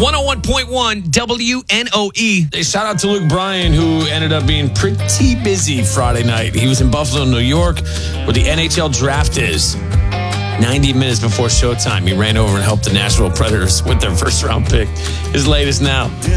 101.1 WNOE. A shout out to Luke Bryan, who ended up being pretty busy Friday night. He was in Buffalo, New York, where the NHL draft is. 90 minutes before showtime, he ran over and helped the Nashville Predators with their first round pick. His latest now.